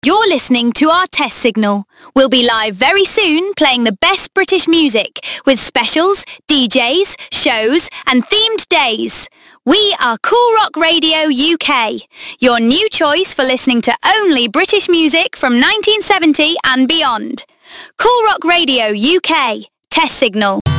You're listening to our test signal. We'll be live very soon playing the best British music with specials, DJs, shows and themed days. We are Cool Rock Radio UK, your new choice for listening to only British music from 1970 and beyond. Cool Rock Radio UK, test signal.